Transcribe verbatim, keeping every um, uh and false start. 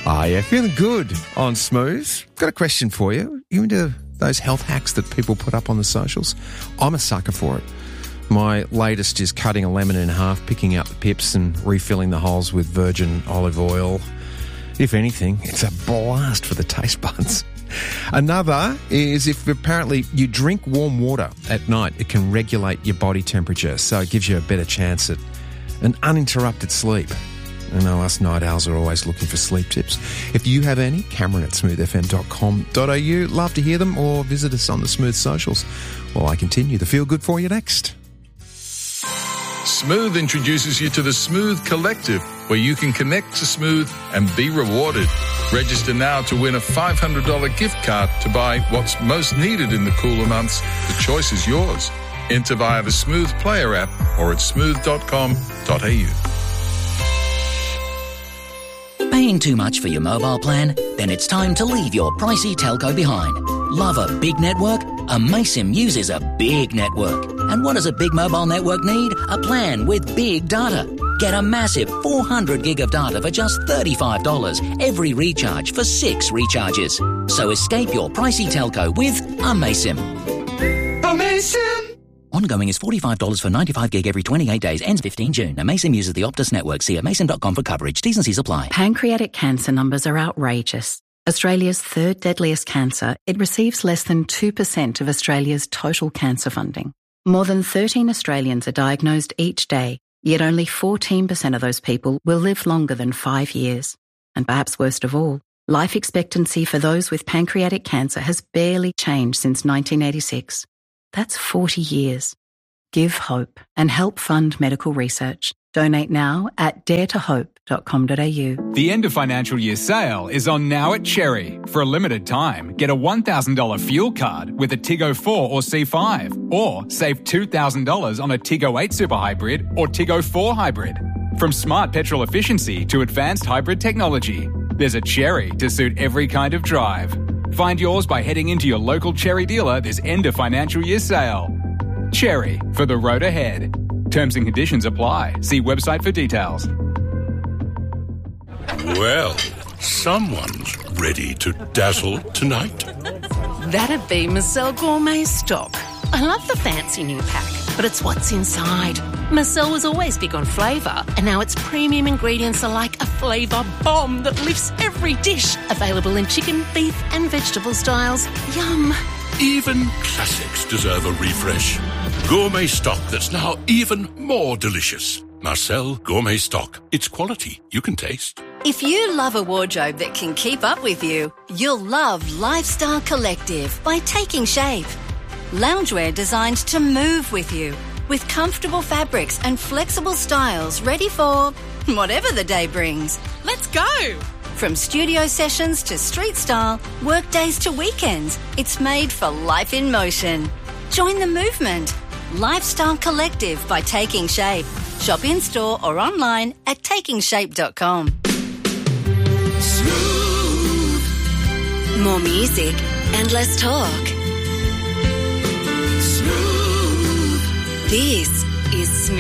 Ah, yeah, feeling good on Smooth. Got a question for you. You into those health hacks that people put up on the socials? I'm a sucker for it. My latest is cutting a lemon in half, picking out the pips and refilling the holes with virgin olive oil. If anything, it's a blast for the taste buds. Another is if apparently you drink warm water at night, it can regulate your body temperature, so it gives you a better chance at an uninterrupted sleep. I know us night owls are always looking for sleep tips. If you have any, Cameron at smooth f m dot com dot a u. Love to hear them, or visit us on the Smooth socials. Well, I continue the feel good for you next. Smooth introduces you to the Smooth Collective, where you can connect to Smooth and be rewarded. Register now to win a five hundred dollars gift card to buy what's most needed in the cooler months. The choice is yours. Enter via the Smooth Player app or at smooth dot com dot a u. Paying too much for your mobile plan? Then it's time to leave your pricey telco behind. Love a big network? Amaysim uses a big network. And what does a big mobile network need? A plan with big data. Get a massive four hundred gig of data for just thirty-five dollars every recharge for six recharges. So escape your pricey telco with Amaysim. Amaysim! Ongoing is forty-five dollars for ninety-five gig every twenty-eight days. Ends fifteenth June. Amaysim uses the Optus network. See amaysim dot com for coverage. T's and C's apply. Pancreatic cancer numbers are outrageous. Australia's third deadliest cancer, it receives less than two percent of Australia's total cancer funding. More than thirteen Australians are diagnosed each day, yet only fourteen percent of those people will live longer than five years. And perhaps worst of all, life expectancy for those with pancreatic cancer has barely changed since nineteen eighty-six. That's forty years. Give hope and help fund medical research. Donate now at dare to hope dot com dot a u. The end of financial year sale is on now at Cherry. For a limited time, get a one thousand dollars fuel card with a Tiggo four or C five, or save two thousand dollars on a Tiggo eight Super Hybrid or Tiggo four Hybrid. From smart petrol efficiency to advanced hybrid technology, there's a Cherry to suit every kind of drive. Find yours by heading into your local Cherry dealer this end of financial year sale. Cherry, for the road ahead. Terms and conditions apply. See website for details. Well, someone's ready to dazzle tonight. That'd be Marcel Gourmet Stock. I love the fancy new pack, but it's what's inside. Marcel was always big on flavour, and now its premium ingredients are like a flavour bomb that lifts every dish. Available in chicken, beef and vegetable styles. Yum. Even classics deserve a refresh. Gourmet stock that's now even more delicious. Marcel Gourmet Stock. It's quality you can taste. If you love a wardrobe that can keep up with you, you'll love Lifestyle Collective by Taking Shape. Loungewear designed to move with you, with comfortable fabrics and flexible styles ready for whatever the day brings. Let's go! From studio sessions to street style, work days to weekends, it's made for life in motion. Join the movement. Lifestyle Collective by Taking Shape. Shop in-store or online at taking shape dot com. Smooth. More music and less talk. Smooth. This is Smooth.